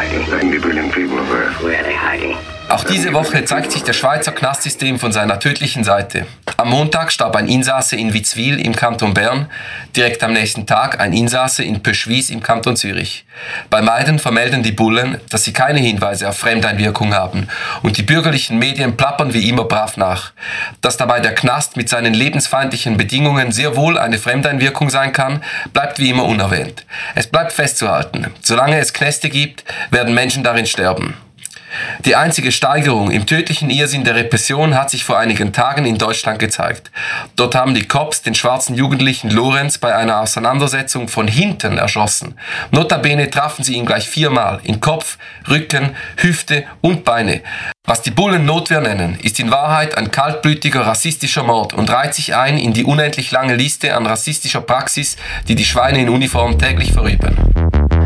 hiding? 90 billion people of Earth. Where are they hiding? Auch diese Woche zeigt sich das Schweizer Knastsystem von seiner tödlichen Seite. Am Montag starb ein Insasse in Witzwil im Kanton Bern, direkt am nächsten Tag ein Insasse in Pöschwies im Kanton Zürich. Bei beiden vermelden die Bullen, dass sie keine Hinweise auf Fremdeinwirkung haben und die bürgerlichen Medien plappern wie immer brav nach. Dass dabei der Knast mit seinen lebensfeindlichen Bedingungen sehr wohl eine Fremdeinwirkung sein kann, bleibt wie immer unerwähnt. Es bleibt festzuhalten, solange es Knäste gibt, werden Menschen darin sterben. Die einzige Steigerung im tödlichen Irrsinn der Repression hat sich vor einigen Tagen in Deutschland gezeigt. Dort haben die Cops den schwarzen Jugendlichen Lorenz bei einer Auseinandersetzung von hinten erschossen. Notabene trafen sie ihn gleich 4-mal in Kopf, Rücken, Hüfte und Beine. Was die Bullen Notwehr nennen, ist in Wahrheit ein kaltblütiger rassistischer Mord und reiht sich ein in die unendlich lange Liste an rassistischer Praxis, die die Schweine in Uniform täglich verüben.